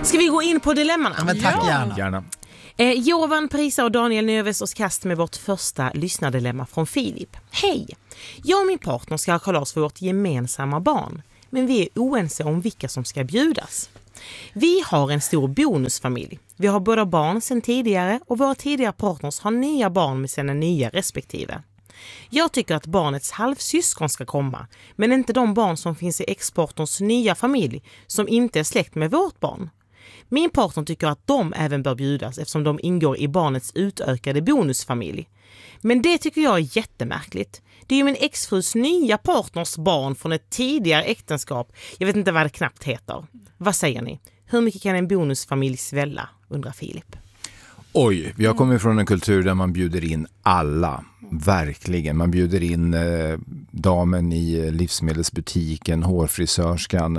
Ska vi gå in på dilemmarna? Ja, men tack gärna. Jovan Prisa och Daniel Növes oss kast med vårt första lyssnardilemma från Filip. Hej! Jag och min partner ska ha kalas för vårt gemensamma barn. Men vi är oense om vilka som ska bjudas. Vi har en stor bonusfamilj. Vi har båda barn sedan tidigare och våra tidigare partners har nya barn med sina nya respektive. Jag tycker att barnets halvsyskon ska komma, men inte de barn som finns i ex-partners nya familj som inte är släkt med vårt barn. Min partner tycker att de även bör bjudas eftersom de ingår i barnets utökade bonusfamilj. Men det tycker jag är jättemärkligt. Det är ju min exfrus nya partners barn från ett tidigare äktenskap. Jag vet inte vad det knappt heter. Vad säger ni? Hur mycket kan en bonusfamilj svälla, undrar Filip. Oj, jag kommer från en kultur där man bjuder in alla. Verkligen. Man bjuder in damen i livsmedelsbutiken, hårfrisörskan,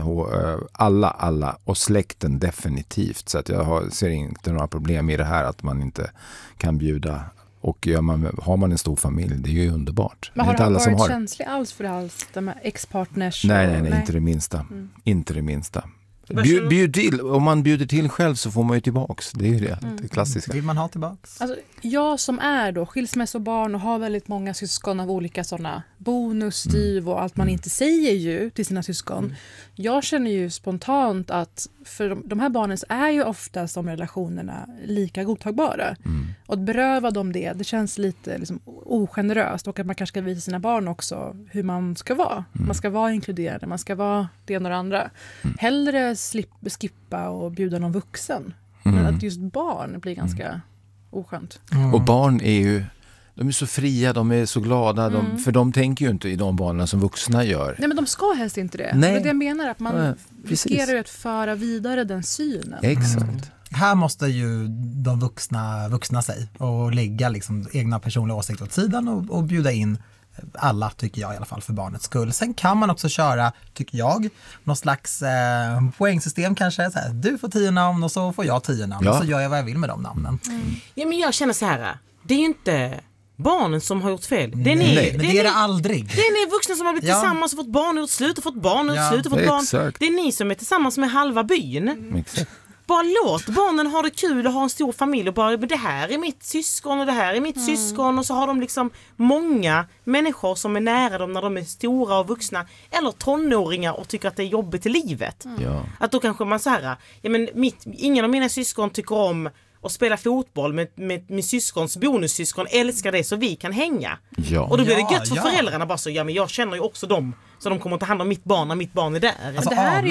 alla och släkten definitivt. Så att ser inte några problem i det här att man inte kan bjuda. Och har man en stor familj, det är ju underbart. Men har inte alla du varit som känslig alls för alls, de här ex-partners? Nej, inte det minsta. Inte det minsta. Bjud till. Om man bjuder till själv så får man ju tillbaks. Det är ju det klassiska. Vill man ha tillbaks? Alltså, jag som är då skilsmässobarn och har väldigt många syskon av olika sådana bonusstyv och allt man inte säger ju till sina syskon. Jag känner ju spontant att för de här barnen är ju oftast de relationerna lika godtagbara. Och att beröva dem det känns lite liksom ogeneröst, och att man kanske ska visa sina barn också hur man ska vara. Man ska vara inkluderande, man ska vara det ena och det andra. Hellre skippa och bjuda någon vuxen. Men att just barn blir ganska oskönt. Och barn är ju, de är så fria, de är så glada, för de tänker ju inte i de banorna som vuxna gör. Nej, men de ska helst inte det. Nej. Det är det jag menar, att man riskerar ju att föra vidare den synen. Exakt. Här måste ju de vuxna sig och lägga liksom egna personliga åsikter åt sidan och bjuda in alla, tycker jag i alla fall, för barnets skull. Sen kan man också köra, tycker jag, någon slags poängsystem kanske. Så här, du får 10 namn och så får jag 10 namn. Och så gör jag vad jag vill med de namnen. Ja, men jag känner så här, det är ju inte barnen som har gjort fel. Det är Nej, men det är det aldrig. Det är ni vuxna som har blivit tillsammans och fått barn och slut och fått barn och slut och fått barn. Exakt. Det är ni som är tillsammans med halva byn. Exakt. Bara låt barnen ha det kul och ha en stor familj och bara, det här är mitt syskon och det här är mitt syskon, och så har de liksom många människor som är nära dem när de är stora och vuxna eller tonåringar och tycker att det är jobbigt i livet. Ja. Att då kanske man så här, ja men ingen av mina syskon tycker om att spela fotboll med min syskons bonussyskon, älskar det så vi kan hänga. Ja. Och då blir det gött för föräldrarna bara så, ja men jag känner ju också dem så de kommer att ta hand om mitt barn när mitt barn är där. Alltså, det här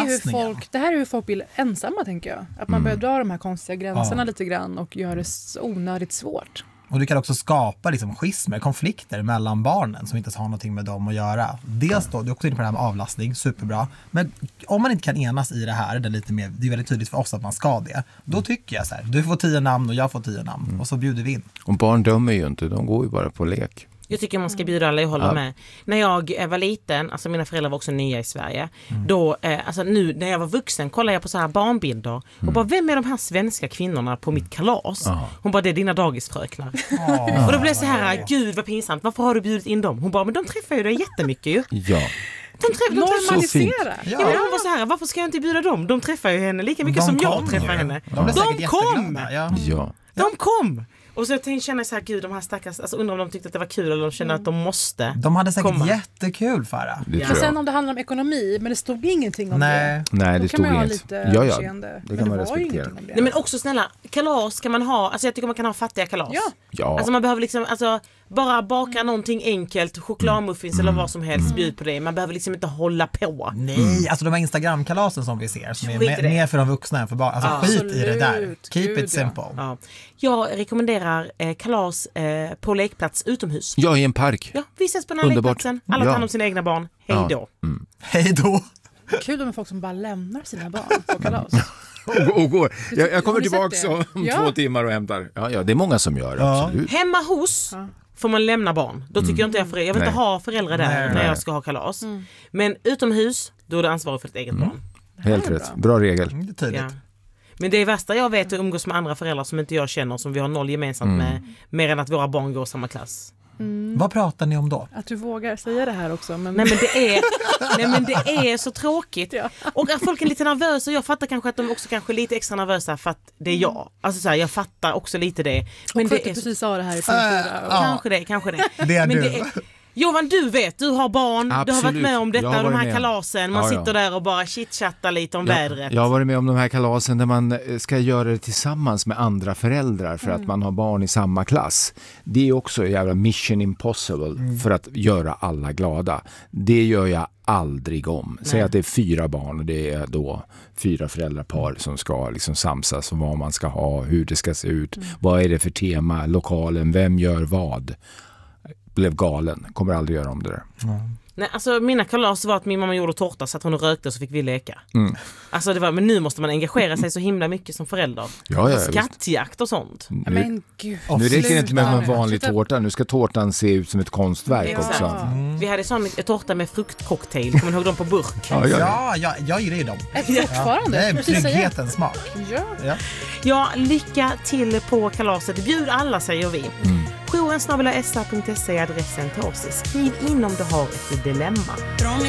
är hur folk blir ensamma, tänker jag. Att man börjar dra de här konstiga gränserna lite grann och gör det onödigt svårt. Och du kan också skapa liksom schismer, konflikter mellan barnen som inte har någonting med dem att göra. Dels då, du är också inne på det här med avlastning, superbra. Men om man inte kan enas i det här, det är väldigt tydligt för oss att man ska det. Då tycker jag så här, du får 10 namn och jag får 10 namn. Och så bjuder vi in. Och barn dömer ju inte, de går ju bara på lek. Jag tycker man ska bjuda alla, jag håller med. När jag var liten, alltså mina föräldrar var också nya i Sverige. Då, alltså nu när jag var vuxen kollade jag på så här barnbilder. Och bara, vem är de här svenska kvinnorna på mitt kalas? Hon bara, det är dina dagisfröknar. Och då blev det så här, gud vad pinsamt, varför har du bjudit in dem? Hon bara, men de träffar ju dig jättemycket ju. Ja. Normalisera. Ja, men hon var så här, varför ska jag inte bjuda dem? De träffar ju henne lika mycket som jag träffar henne. De kom! Ja. De kom! Och så känner jag så här, gud, de här stackars, alltså undrar om de tyckte att det var kul eller de kände att de måste. De hade säkert komma. Jättekul, Farah. Men sen om det handlar om ekonomi, men det stod ingenting om det. Nej, det stod inget. Lite det kan man respektera. Nej, men också snälla, kalas kan man ha, alltså jag tycker man kan ha fattiga kalas. Ja. Alltså man behöver liksom, alltså bara baka någonting enkelt, chokladmuffins eller vad som helst, bjud på det. Man behöver liksom inte hålla på. Nej, alltså de här Instagram-kalasen som vi ser, som är mer för de vuxna än för barn. Alltså skit i det där. Keep it simple. Ja. Jag rekommenderar kalas på lekplats utomhus. Ja, i en park. Ja, vi ses på den här lekplatsen. Alla tar hand om sina egna barn. Hej då. Hej då. Kul med folk som bara lämnar sina barn på kalas. Och går. Jag kommer Har du tillbaka sett det? om 2 timmar och hämtar. Ja, det är många som gör, absolut. Hemma hos får man lämna barn. Då tycker jag inte jag vill inte ha föräldrar där när jag ska ha kalas. Men utomhus, då är det ansvarig för ett eget barn. Helt rätt. Bra regel. Det är tydligt. Ja. Men det värsta jag vet är att umgås med andra föräldrar som inte jag känner, som vi har noll gemensamt med, mer än att våra barn går samma klass. Vad pratar ni om då? Att du vågar säga det här också. Men... Nej men det är så tråkigt. Ja. Och att folk är lite nervösa, och jag fattar kanske att de också kanske är lite extra nervösa för att det är jag. Alltså så här, jag fattar också lite det. Men och för det att du är precis sa det här i förra. kanske det. Det är Men du. det är, Johan, du vet, du har barn, Absolut. du har varit med om Jag detta, har de varit här med. kalasen, man sitter där och bara chitchattar lite om vädret. Jag har varit med om de här kalasen där man ska göra det tillsammans med andra föräldrar för att man har barn i samma klass. Det är också en jävla mission impossible för att göra alla glada. Det gör jag aldrig om. Säg att det är 4 barn och det är då 4 föräldrapar som ska liksom samsas om vad man ska ha, hur det ska se ut, vad är det för tema, lokalen, vem gör vad. Blev galen, kommer aldrig göra om det där. Nej, alltså mina kalas var att min mamma gjorde tårta så att hon rökte, så fick vi leka. Alltså det var, men nu måste man engagera sig så himla mycket som förälder. Ja, Skattjakt och sånt. Men gud. Nu räcker det inte med en Sluta. vanlig tårta, nu ska tårtan se ut som ett konstverk Exakt. också. Vi hade sån tårta med fruktcocktail, kommer ni ihåg dem på burk? Ja, jag gillar ju dem. Fortfarande. Det är Precis säga. trygghetens smak. Ja. Ja, lycka till på kalaset. Bjud alla, säger vi. Jouren@sa.se är adressen till oss. Skriv in om du har ett dilemma.